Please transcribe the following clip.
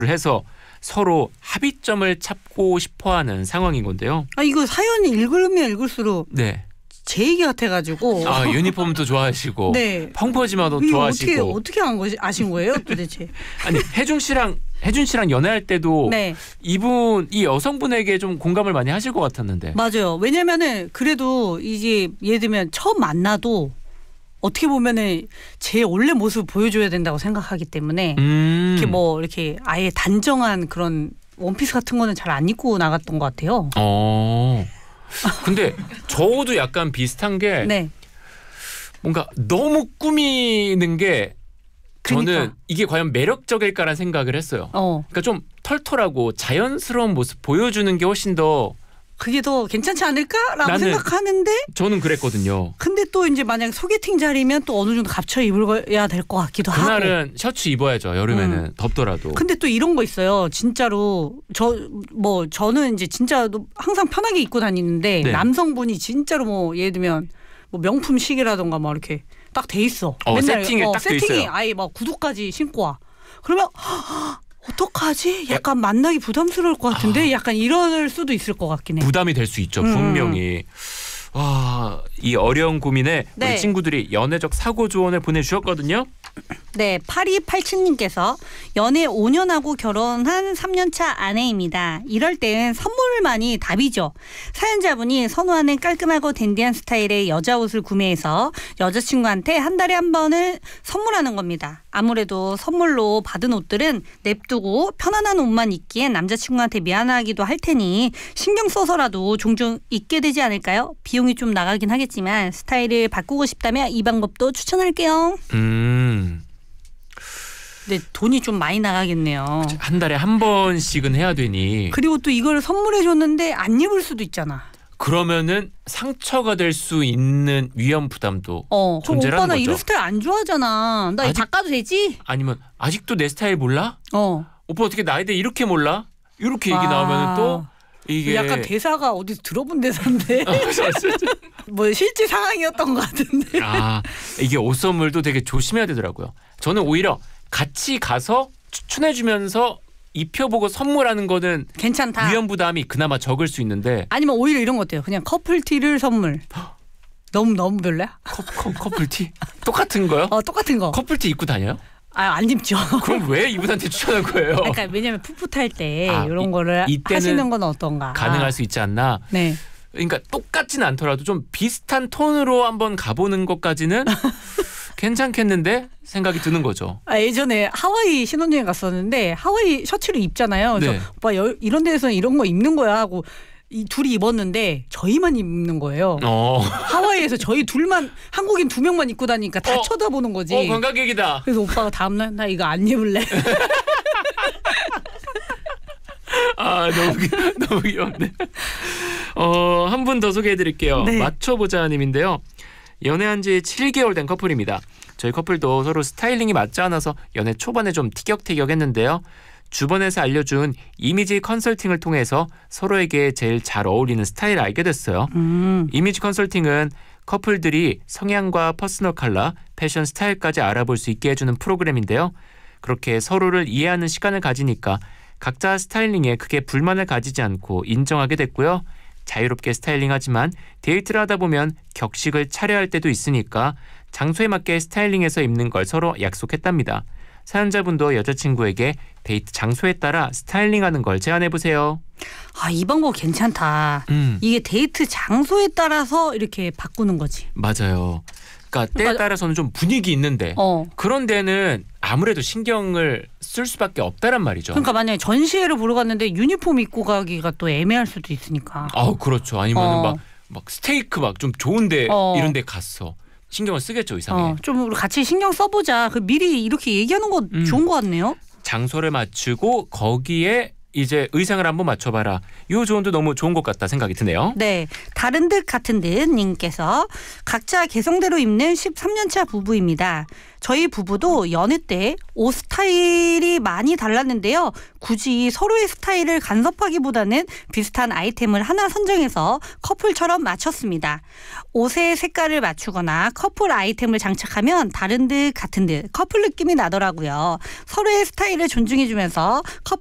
해서 서로 합의점을 찾고 싶어하는 상황인 건데요. 아 이거 사연 읽으면 읽을수록 네. 제 얘기 같아가지고. 아 유니폼도 좋아하시고 네. 펑퍼짐도 좋아하시고. 어떻게 아신 거예요 도대체? 아니 혜준 씨랑 연애할 때도 네. 이 여성분에게 좀 공감을 많이 하실 것 같았는데. 맞아요. 왜냐면은 그래도 이제 예를 들면 처음 만나도 어떻게 보면은 제 원래 모습을 보여줘야 된다고 생각하기 때문에 이렇게 뭐 이렇게 아예 단정한 그런 원피스 같은 거는 잘 안 입고 나갔던 것 같아요. 근데 저도 약간 비슷한 게 네. 뭔가 너무 꾸미는 게 저는 그러니까. 이게 과연 매력적일까라는 생각을 했어요. 그러니까 좀 털털하고 자연스러운 모습 보여주는 게 훨씬 더 그게 더 괜찮지 않을까라고 생각하는데 저는 그랬거든요. 근데 또 이제 만약 소개팅 자리면 또 어느 정도 갖춰 입어야 될 것 같기도 하고. 그날은 셔츠 입어야죠. 여름에는 덥더라도. 근데 또 이런 거 있어요. 진짜로 저는 이제 진짜 항상 편하게 입고 다니는데 네. 남성분이 진짜로 뭐 예를 들면 뭐 명품 시계라던가 막 이렇게 딱 돼 있어. 맨날 세팅이 딱 돼 세팅이 있어요. 아예 막 구두까지 신고 와. 그러면 어떡하지? 약간 만나기 부담스러울 것 같은데 약간 이럴 수도 있을 것 같긴 해. 부담이 될 수 있죠. 분명히. 와, 이 어려운 고민에 네. 우리 친구들이 연애적 사고 조언을 보내주셨거든요. 네, 8287님께서 연애 5년하고 결혼한 3년차 아내입니다. 이럴 땐 선물만이 답이죠. 사연자분이 선호하는 깔끔하고 댄디한 스타일의 여자 옷을 구매해서 여자친구한테 한 달에 한 번을 선물하는 겁니다. 아무래도 선물로 받은 옷들은 냅두고 편안한 옷만 입기엔 남자친구한테 미안하기도 할 테니 신경 써서라도 종종 입게 되지 않을까요? 비용이 좀 나가긴 하겠지만 스타일을 바꾸고 싶다면 이 방법도 추천할게요. 근데 돈이 좀 많이 나가겠네요. 한 달에 한 번씩은 해야 되니. 그리고 또 이걸 선물해 줬는데 안 입을 수도 있잖아. 그러면은 상처가 될 수 있는 위험 부담도 그럼 존재라는 오빠 나 거죠. 이런 스타일 안 좋아하잖아. 나 이거 바꿔도 되지? 아니면 아직도 내 스타일 몰라? 오빠 어떻게 나에 대해 이렇게 몰라? 이렇게 얘기 나오면 또 이게 약간 대사가 어디서 들어본 대사인데 뭐 실제 상황이었던 것 같은데. 이게 옷 선물도 되게 조심해야 되더라고요. 저는 오히려 같이 가서 추천해주면서 입혀보고 선물하는 거는 괜찮다. 위험 부담이 그나마 적을 수 있는데. 아니면 오히려 이런 거 어때요? 그냥 커플티를 선물. 너무 별로야? 커플티? 똑같은 거요? 똑같은 거. 커플티 입고 다녀요? 안 입죠. 그럼 왜 이분한테 추천한 거예요? 그러니까 왜냐면 풋풋할 때 이런 거를 하시는 건 어떤가. 가능할 수 있지 않나? 네. 그러니까 똑같진 않더라도 좀 비슷한 톤으로 한번 가보는 것까지는 괜찮겠는데 생각이 드는 거죠. 예전에 하와이 신혼여행 갔었는데 하와이 셔츠를 입잖아요. 그래서 네. 오빠 이런 데서는 이런 거 입는 거야 하고 이 둘이 입었는데 저희만 입는 거예요. 하와이에서 저희 둘만 한국인 2명만 입고 다니니까 다 쳐다보는 거지. 관광객이다. 그래서 오빠가 다음날 나 이거 안 입을래. 너무 귀엽네. 한 분 더 소개해드릴게요. 네. 맞춰보자 님인데요. 연애한 지 7개월 된 커플입니다. 저희 커플도 서로 스타일링이 맞지 않아서 연애 초반에 좀 티격태격했는데요. 주변에서 알려준 이미지 컨설팅을 통해서 서로에게 제일 잘 어울리는 스타일을 알게 됐어요. 이미지 컨설팅은 커플들이 성향과 퍼스널 컬러, 패션 스타일까지 알아볼 수 있게 해주는 프로그램인데요. 그렇게 서로를 이해하는 시간을 가지니까 각자 스타일링에 크게 불만을 가지지 않고 인정하게 됐고요. 자유롭게 스타일링하지만 데이트를 하다 보면 격식을 차려야 할 때도 있으니까 장소에 맞게 스타일링해서 입는 걸 서로 약속했답니다. 사연자분도 여자친구에게 데이트 장소에 따라 스타일링하는 걸 제안해보세요. 이 방법 괜찮다. 이게 데이트 장소에 따라서 이렇게 바꾸는 거지. 맞아요. 그러니까 때에 따라서는 좀 분위기 있는데 그런 데는 아무래도 신경을 쓸 수밖에 없다란 말이죠. 그러니까 만약에 전시회를 보러 갔는데 유니폼 입고 가기가 또 애매할 수도 있으니까. 그렇죠. 아니면 막 스테이크 막 좀 좋은데 이런 데 갔어. 신경을 쓰겠죠, 의상에. 좀 같이 신경 써보자. 미리 이렇게 얘기하는 거 좋은 것 같네요. 장소를 맞추고 거기에 이제 의상을 한번 맞춰봐라. 이 조언도 너무 좋은 것 같다 생각이 드네요. 네, 다른 듯 같은 듯 님께서 각자 개성대로 입는 13년차 부부입니다. 저희 부부도 연애 때 옷 스타일이 많이 달랐는데요. 굳이 서로의 스타일을 간섭하기보다는 비슷한 아이템을 하나 선정해서 커플처럼 맞췄습니다. 옷의 색깔을 맞추거나 커플 아이템을 장착하면 다른 듯 같은 듯 커플 느낌이 나더라고요. 서로의 스타일을 존중해주면서